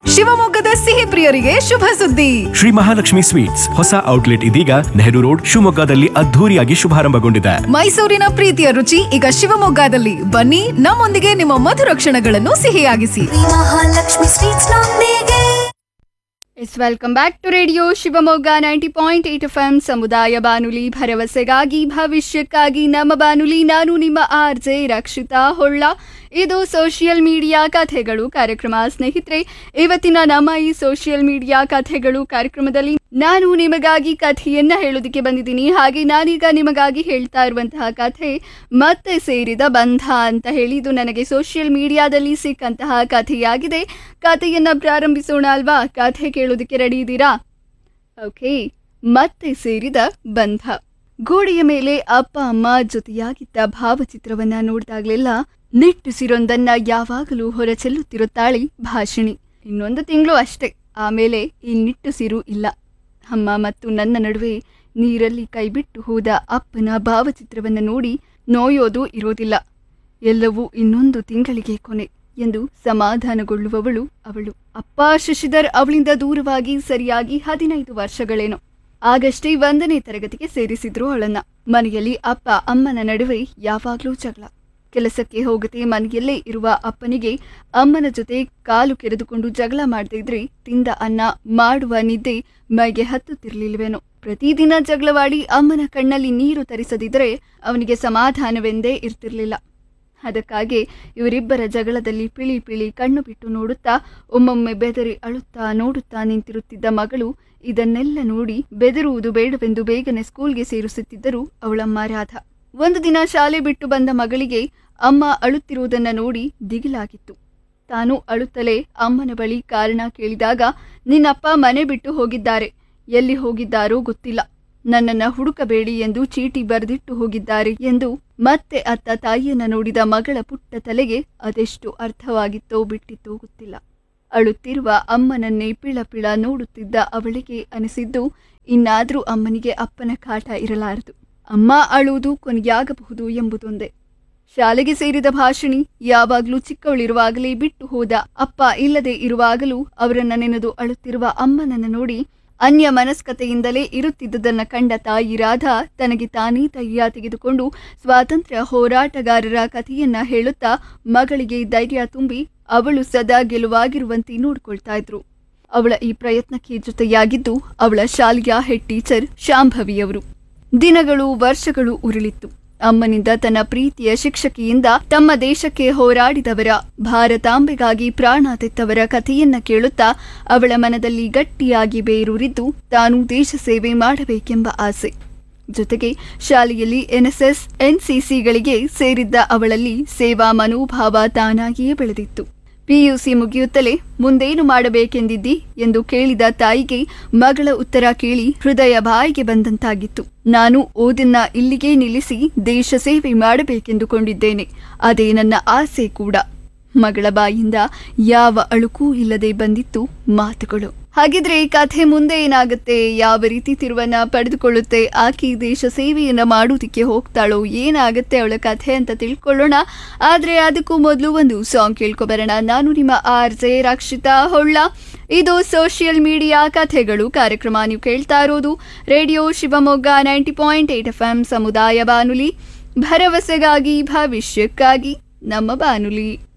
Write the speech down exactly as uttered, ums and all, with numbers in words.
ಶಿವಮೊಗ್ಗದ ಸಿಹಿ ಪ್ರಿಯರಿಗೆ ಶುಭ ಸುದ್ದಿ. ಶ್ರೀ ಮಹಾಲಕ್ಷ್ಮಿ ಸ್ವೀಟ್ಸ್ ಹೊಸ ಔಟ್ಲೆಟ್ ಇದೀಗ ನೆಹರು ರೋಡ್ ಶಿವಮೊಗ್ಗದಲ್ಲಿ ಅದ್ಧೂರಿಯಾಗಿ ಶುಭಾರಂಭಗೊಂಡಿದೆ. ಮೈಸೂರಿನ ಪ್ರೀತಿಯ ರುಚಿ ಈಗ ಶಿವಮೊಗ್ಗದಲ್ಲಿ. ಬನ್ನಿ, ನಮ್ಮೊಂದಿಗೆ ನಿಮ್ಮ ಮಧುರ ಕ್ಷಣಗಳನ್ನು ಸಿಹಿಯಾಗಿಸಿ. ಮಹಾಲಕ್ಷ್ಮಿ ಸ್ವೀಟ್ಸ್ ನೊಂದಿಗೆ. S welcome back to radio Shivamogga ninety point eight F M ಸಮುದಾಯ ಬಾನುಲಿ, ಭರವಸೆಗಾಗಿ ಭವಿಷ್ಯಕ್ಕಾಗಿ ನಮ್ಮ ಬಾನುಲಿ. ನಾನು ನಿಮ್ಮ ಆರ್ ಜೆ ರಕ್ಷಿತಾ ಹೊಳ್ಳ. ಇದು ಸೋಷಿಯಲ್ ಮೀಡಿಯಾ ಕಥೆಗಳು ಕಾರ್ಯಕ್ರಮ. ಸ್ನೇಹಿತರೆ, ಇವತ್ತಿನ ನಮ್ಮ ಈ ಸೋಷಿಯಲ್ ಮೀಡಿಯಾ ಕಥೆಗಳು ಕಾರ್ಯಕ್ರಮದಲ್ಲಿ ನಾನು ನಿಮಗಾಗಿ ಕಥೆಯನ್ನ ಹೇಳೋದಕ್ಕೆ ಬಂದಿದ್ದೀನಿ. ಹಾಗೆ ನಾನೀಗ ನಿಮಗಾಗಿ ಹೇಳ್ತಾ ಇರುವಂತಹ ಕಥೆ ಮತ್ತೆ ಸೇರಿದ ಬಂಧ ಅಂತ ಹೇಳಿ ಇದು ನನಗೆ ಸೋಷಿಯಲ್ ಮೀಡಿಯಾದಲ್ಲಿ ಸಿಕ್ಕಂತಹ ಕಥೆಯಾಗಿದೆ. ಕಥೆಯನ್ನ ಪ್ರಾರಂಭಿಸೋಣ ಅಲ್ವಾ? ಕಥೆ ಕೇಳೋದಕ್ಕೆ ರೆಡಿ ಇದ್ದೀರಾ? ಓಕೆ. ಮತ್ತೆ ಸೇರಿದ ಬಂಧ. ಗೋಡೆಯ ಮೇಲೆ ಅಪ್ಪ ಅಮ್ಮ ಜೊತೆಯಾಗಿದ್ದ ಭಾವಚಿತ್ರವನ್ನ ನೋಡಿದಾಗಲೆಲ್ಲ ನಿಟ್ಟುಸಿರೊಂದನ್ನ ಯಾವಾಗಲೂ ಹೊರಚೆಲ್ಲುತ್ತಿರುತ್ತಾಳೆ ಭಾಷಿಣಿ. ಇನ್ನೊಂದು ತಿಂಗಳು ಅಷ್ಟೇ, ಆಮೇಲೆ ಈ ನಿಟ್ಟುಸಿರು ಇಲ್ಲ. ಅಮ್ಮ ಮತ್ತು ನನ್ನ ನಡುವೆ ನೀರಲ್ಲಿ ಕೈಬಿಟ್ಟು ಹೋದ ಅಪ್ಪನ ಭಾವಚಿತ್ರವನ್ನು ನೋಡಿ ನೋಯೋದು ಇರೋದಿಲ್ಲ. ಎಲ್ಲವೂ ಇನ್ನೊಂದು ತಿಂಗಳಿಗೆ ಕೊನೆ ಎಂದು ಸಮಾಧಾನಗೊಳ್ಳುವವಳು ಅವಳು. ಅಪ್ಪ ಶಶಿಧರ್ ಅವಳಿಂದ ದೂರವಾಗಿ ಸರಿಯಾಗಿ ಹದಿನೈದು ವರ್ಷಗಳೇನು. ಆಗಷ್ಟೇ ಒಂದನೇ ತರಗತಿಗೆ ಸೇರಿಸಿದ್ರು ಅವಳನ್ನ. ಮನೆಯಲ್ಲಿ ಅಪ್ಪ ಅಮ್ಮನ ನಡುವೆ ಯಾವಾಗ್ಲೂ ಜಗಳ. ಕೆಲಸಕ್ಕೆ ಹೋಗದೆ ಮನೆಯಲ್ಲೇ ಇರುವ ಅಪ್ಪನಿಗೆ ಅಮ್ಮನ ಜೊತೆ ಕಾಲು ಕೆರೆದುಕೊಂಡು ಜಗಳ ಮಾಡದೇ ಇದ್ರೆ ತಿಂದ ಅನ್ನ ಮಾಡುವ ನಿದ್ದೆ ಮೈಗೆ ಹತ್ತುತ್ತಿರ್ಲಿಲ್ವೇನೋ. ಪ್ರತಿದಿನ ಜಗಳವಾಡಿ ಅಮ್ಮನ ಕಣ್ಣಲ್ಲಿ ನೀರು ತರಿಸದಿದ್ರೆ ಅವನಿಗೆ ಸಮಾಧಾನವೆಂದೇ ಇರ್ತಿರ್ಲಿಲ್ಲ. ಅದಕ್ಕಾಗಿ ಇವರಿಬ್ಬರ ಜಗಳದಲ್ಲಿ ಪಿಳಿ ಪಿಳಿ ಕಣ್ಣು ಬಿಟ್ಟು ನೋಡುತ್ತಾ ಒಮ್ಮೊಮ್ಮೆ ಬೆದರಿ ಅಳುತ್ತಾ ನೋಡುತ್ತಾ ನಿಂತಿರುತ್ತಿದ್ದ ಮಗಳು ಇದನ್ನೆಲ್ಲ ನೋಡಿ ಬೆದರುವುದು ಬೇಡವೆಂದು ಬೇಗನೆ ಸ್ಕೂಲ್ಗೆ ಸೇರಿಸುತ್ತಿದ್ದರು ಅವಳಮ್ಮ ರಾಧ. ಒಂದು ದಿನ ಶಾಲೆ ಬಿಟ್ಟು ಬಂದ ಮಗಳಿಗೆ ಅಮ್ಮ ಅಳುತ್ತಿರುವುದನ್ನ ನೋಡಿ ದಿಗಿಲಾಗಿತ್ತು. ತಾನು ಅಳುತ್ತಲೇ ಅಮ್ಮನ ಬಳಿ ಕಾರಣ ಕೇಳಿದಾಗ, ನಿನ್ನಪ್ಪ ಮನೆ ಬಿಟ್ಟು ಹೋಗಿದ್ದಾರೆ, ಎಲ್ಲಿ ಹೋಗಿದ್ದಾರೋ ಗೊತ್ತಿಲ್ಲ, ನನ್ನನ್ನ ಹುಡುಕಬೇಡಿ ಎಂದು ಚೀಟಿ ಬರೆದಿಟ್ಟು ಹೋಗಿದ್ದಾರೆ ಎಂದು ಮತ್ತೆ ಅತ್ತ ತಾಯಿಯನ್ನ ನೋಡಿದ ಮಗಳ ಪುಟ್ಟ ತಲೆಗೆ ಅದೆಷ್ಟು ಅರ್ಥವಾಗಿತ್ತೋ ಬಿಟ್ಟಿತ್ತೋ ಗೊತ್ತಿಲ್ಲ. ಅಳುತ್ತಿರುವ ಅಮ್ಮನನ್ನೇ ಪಿಳಪಿಳ ನೋಡುತ್ತಿದ್ದ ಅವಳಿಗೆ ಅನಿಸಿದ್ದು, ಇನ್ನಾದ್ರೂ ಅಮ್ಮನಿಗೆ ಅಪ್ಪನ ಕಾಟ ಇರಲಾರದು, ಅಮ್ಮ ಅಳುವುದು ಕೊನೆಯಾಗಬಹುದು ಎಂಬುದೊಂದೇ. ಶಾಲೆಗೆ ಸೇರಿದ ಭಾಷಿಣಿ ಯಾವಾಗಲೂ ಚಿಕ್ಕವಳಿರುವಾಗಲೇ ಬಿಟ್ಟು ಹೋದ ಅಪ್ಪ ಇಲ್ಲದೆ ಇರುವಾಗಲೂ ಅವರನ್ನ ನೆನೆದು ಅಳುತ್ತಿರುವ ಅಮ್ಮನನ್ನ ನೋಡಿ ಅನ್ಯ ಮನಸ್ಕತೆಯಿಂದಲೇ ಇರುತ್ತಿದ್ದುದನ್ನು ಕಂಡ ತಾಯಿ ರಾಧಾ ತನಗೆ ತಾನೇ ಧೈರ್ಯ ತೆಗೆದುಕೊಂಡು ಸ್ವಾತಂತ್ರ್ಯ ಹೋರಾಟಗಾರರ ಕಥೆಯನ್ನ ಹೇಳುತ್ತಾ ಮಗಳಿಗೆ ಧೈರ್ಯ ತುಂಬಿ ಅವಳು ಸದಾ ಗೆಲುವಾಗಿರುವಂತೆ ನೋಡ್ಕೊಳ್ತಾ ಇದ್ರು. ಅವಳ ಈ ಪ್ರಯತ್ನಕ್ಕೆ ಜೊತೆಯಾಗಿದ್ದು ಅವಳ ಶಾಲೆಯ ಹೆಡ್ ಟೀಚರ್ ಶಾಂಭವಿಯವರು. ದಿನಗಳು ವರ್ಷಗಳು ಉರುಳಿತ್ತು. ಅಮ್ಮನಿಂದ ತನ್ನ ಪ್ರೀತಿಯ ಶಿಕ್ಷಕಿಯಿಂದ ತಮ್ಮ ದೇಶಕ್ಕೆ ಹೋರಾಡಿದವರ, ಭಾರತಾಂಬೆಗಾಗಿ ಪ್ರಾಣ ತೆತ್ತವರ ಕಥೆಯನ್ನ ಕೇಳುತ್ತಾ ಅವಳ ಮನದಲ್ಲಿ ಗಟ್ಟಿಯಾಗಿ ಬೇರೂರಿದ್ದು ತಾನು ದೇಶ ಸೇವೆ ಮಾಡಬೇಕೆಂಬ ಆಸೆ. ಜೊತೆಗೆ ಶಾಲೆಯಲ್ಲಿ ಎನ್ಎಸ್ಎಸ್ ಎನ್ಸಿಸಿಗಳಿಗೆ ಸೇರಿದ್ದ ಅವಳಲ್ಲಿ ಸೇವಾ ಮನೋಭಾವ ತಾನಾಗಿಯೇ ಬೆಳೆದಿತ್ತು. ಪಿಯುಸಿ ಮುಗಿಯುತ್ತಲೇ ಮುಂದೇನು ಮಾಡಬೇಕೆಂದಿದ್ದಿ ಎಂದು ಕೇಳಿದ ತಾಯಿಗೆ ಮಗಳ ಉತ್ತರ ಕೇಳಿ ಹೃದಯ ಬಾಯಿಗೆ ಬಂದಂತಾಗಿತ್ತು. ನಾನು ಓದನ್ನ ಇಲ್ಲಿಗೆ ನಿಲ್ಲಿಸಿ ದೇಶ ಸೇವೆ ಮಾಡಬೇಕೆಂದುಕೊಂಡಿದ್ದೇನೆ, ಅದೇ ನನ್ನ ಆಸೆ ಕೂಡ. ಮಗಳ ಬಾಯಿಂದ ಯಾವ ಅಳುಕೂ ಇಲ್ಲದೆ ಬಂದಿತ್ತು ಮಾತುಗಳು. ಹಾಗಿದ್ರೆ ಕಥೆ ಮುಂದೆ ಏನಾಗುತ್ತೆ, ಯಾವ ರೀತಿ ತಿರುವನ್ನ ಪಡೆದುಕೊಳ್ಳುತ್ತೆ, ಆಕೆ ದೇಶ ಸೇವೆಯನ್ನ ಮಾಡುವುದಕ್ಕೆ ಹೋಗ್ತಾಳೋ, ಏನಾಗುತ್ತೆ ಅವಳ ಕಥೆ ಅಂತ ತಿಳ್ಕೊಳ್ಳೋಣ. ಆದ್ರೆ ಅದಕ್ಕೂ ಮೊದಲು ಒಂದು ಸಾಂಗ್ ಕೇಳ್ಕೊಬರೋಣ. ನಾನು ನಿಮ್ಮ ಆರ್ ಜೆ ರಕ್ಷಿತಾ ಹೊಳ್ಳ. ಇದು ಸೋಷಿಯಲ್ ಮೀಡಿಯಾ ಕಥೆಗಳು ಕಾರ್ಯಕ್ರಮ. ನೀವು ಕೇಳ್ತಾ ಇರೋದು radio Shivamogga ninety point eight F M ಸಮುದಾಯ ಬಾನುಲಿ, ಭರವಸೆಗಾಗಿ ಭವಿಷ್ಯಕ್ಕಾಗಿ ನಮ್ಮ ಬಾನುಲಿ.